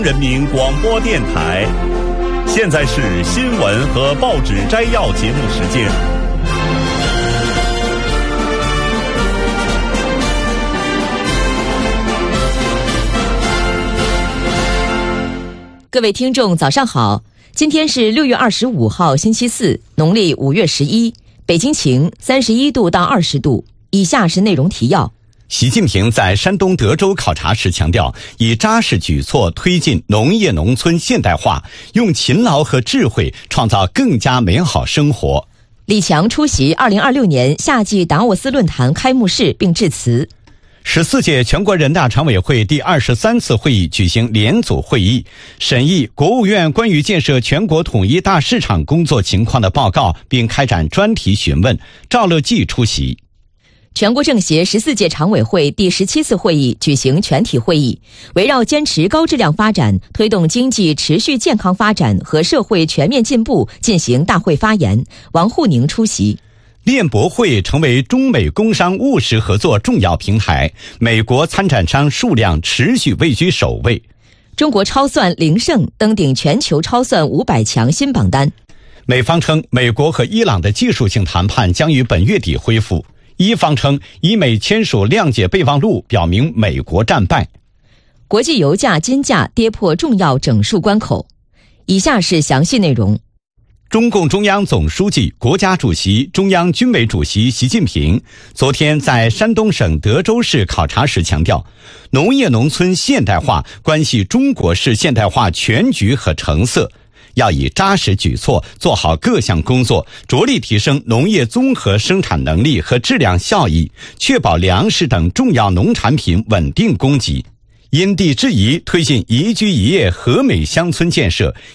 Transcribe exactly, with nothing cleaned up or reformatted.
人民广播电台，现在是新闻和报纸摘要节目时间。 各位听众早上好，今天是六月二十五号星期四，农历五月十一，北京晴，三十一度到二十度。以下是内容提要。 习近平在山东德州考察时强调，以扎实举措推进农业农村现代化，用勤劳和智慧创造更加美好生活。 李强出席二零二六年夏季达沃斯论坛开幕式并致辞。 十四届全国人大常委会第二十三次会议举行联组会议，审议国务院关于建设全国统一大市场工作情况的报告，并开展专题询问。赵乐际出席。 全国政协十四届常委会第十七次会议举行全体会议，围绕坚持高质量发展、推动经济持续健康发展和社会全面进步进行大会发言。王沪宁出席。 链博会成为中美工商务实合作重要平台，美国参展商数量持续位居首位。 中国超算零胜登顶全球超算五百强新榜单。 美方称，美国和伊朗的技术性谈判将于本月底恢复。伊方称，以美签署谅解备忘录表明美国战败。 国际油价、金价跌破重要整数关口。以下是详细内容。 中共中央总书记、国家主席、中央军委主席习近平昨天在山东省德州市考察时强调，农业农村现代化关系中国式现代化全局和成色，要以扎实举措做好各项工作，着力提升农业综合生产能力和质量效益，确保粮食等重要农产品稳定供给。因地制宜推进宜居宜业和美乡村建设，